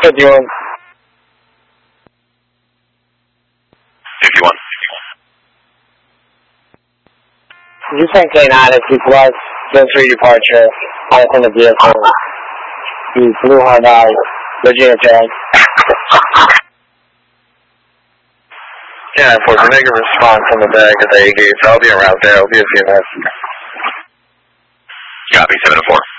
51. 51. You sent K9 at 2 plus, just for departure, on the vehicle. You Blue Hyundai, Virginia Tech. Yeah, for the negative response on the back of the A gates, I'll be around there. I'll be a few minutes. Copy, 7-4.